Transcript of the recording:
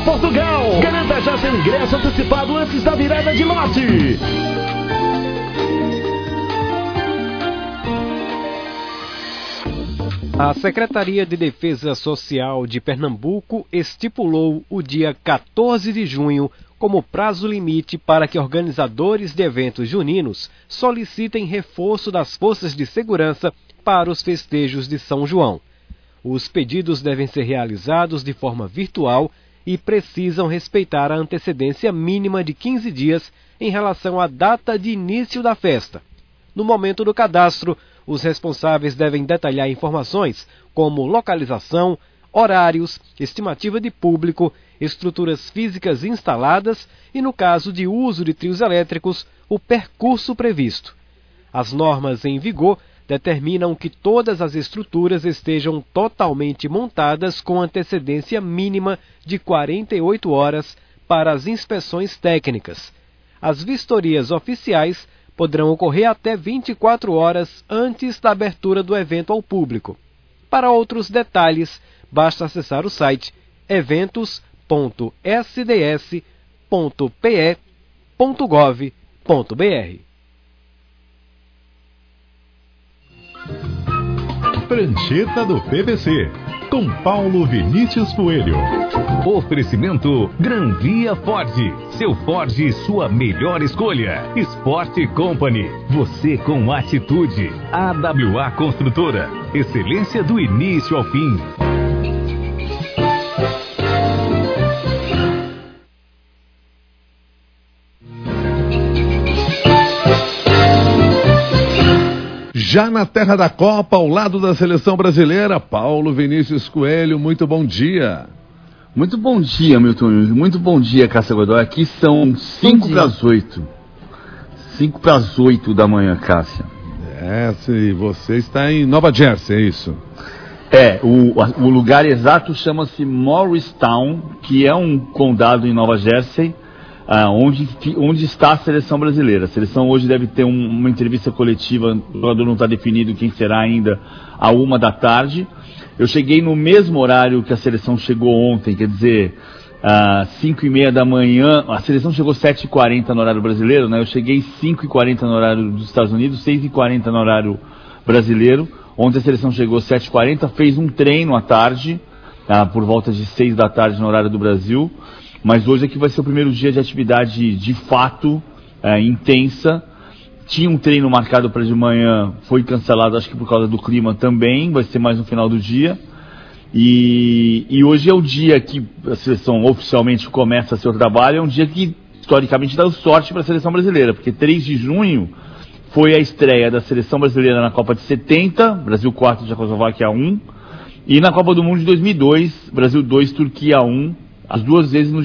Portugal. Garanta já seu ingresso antecipado antes da virada de lote. A Secretaria de Defesa Social de Pernambuco estipulou o dia 14 de junho como prazo limite para que organizadores de eventos juninos solicitem reforço das forças de segurança para os festejos de São João. Os pedidos devem ser realizados de forma virtual e precisam respeitar a antecedência mínima de 15 dias em relação à data de início da festa. No momento do cadastro, os responsáveis devem detalhar informações como localização, horários, estimativa de público, estruturas físicas instaladas e, no caso de uso de trios elétricos, o percurso previsto. As normas em vigor determinam que todas as estruturas estejam totalmente montadas com antecedência mínima de 48 horas para as inspeções técnicas. As vistorias oficiais poderão ocorrer até 24 horas antes da abertura do evento ao público. Para outros detalhes, basta acessar o site eventos.sds.pe.gov.br. Prancheta do PVC, com Paulo Vinícius Coelho. Oferecimento Granvia Ford. Seu Ford, sua melhor escolha. Sport Company. Você com atitude. AWA Construtora. Excelência do início ao fim. Já na terra da Copa, ao lado da seleção brasileira, Paulo Vinícius Coelho, muito bom dia. Muito bom dia, Milton. Muito bom dia, Cássia Godoy. Aqui são 5 para as 8. 5 para as 8 da manhã, Cássia. Se você está em Nova Jersey, é isso? O lugar exato chama-se Morristown, que é um condado em Nova Jersey, onde está a seleção brasileira. A seleção hoje deve ter uma entrevista coletiva, o jogador não está definido quem será ainda, à 1 da tarde. Eu cheguei no mesmo horário que a seleção chegou ontem, quer dizer, 5h30 da manhã. A seleção chegou 7h40 no horário brasileiro, né? Eu cheguei 5h40 no horário dos Estados Unidos, 6h40 no horário brasileiro. Ontem a seleção chegou 7h40, fez um treino à tarde, por volta de 6 da tarde no horário do Brasil. Mas hoje aqui vai ser o primeiro dia de atividade de fato, intensa. Tinha um treino marcado para de manhã, foi cancelado, acho que por causa do clima também, vai ser mais no final do dia. E hoje é o dia que a seleção oficialmente começa seu trabalho, é um dia que historicamente dá sorte para a seleção brasileira, porque 3 de junho foi a estreia da seleção brasileira na Copa de 70, Brasil 4, Tchecoslováquia 1, e na Copa do Mundo de 2002, Brasil 2, Turquia 1, as duas vezes no